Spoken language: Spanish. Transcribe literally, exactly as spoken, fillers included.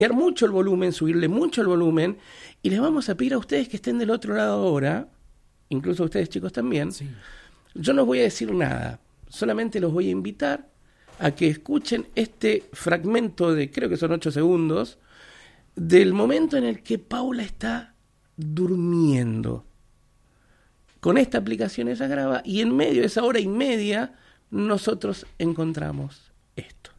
mucho el volumen, subirle mucho el volumen, y les vamos a pedir a ustedes que estén del otro lado ahora, incluso a ustedes chicos también. Sí. Yo no voy a decir nada, solamente los voy a invitar a que escuchen este fragmento de, creo que son ocho segundos, del momento en el que Paula está durmiendo. Con esta aplicación ella graba y en medio de esa hora y media nosotros encontramos esto.